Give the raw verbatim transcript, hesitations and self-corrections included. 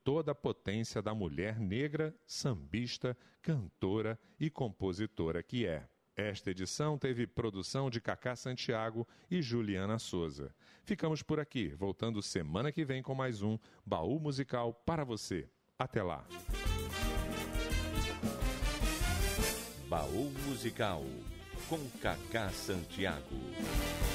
toda a potência da mulher negra, sambista, cantora e compositora que é. Esta edição teve produção de Cacá Santiago e Juliana Souza. Ficamos por aqui, voltando semana que vem com mais um Baú Musical para você. Até lá! Baú Musical, com Cacá Santiago.